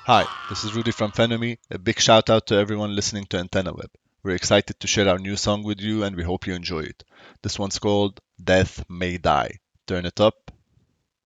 Hi, this is Rudy from Fenomy. A big shout out to everyone listening to Antenna Web. We're excited to share our new song with you and we hope you enjoy it. This one's called Death May Die. Turn it up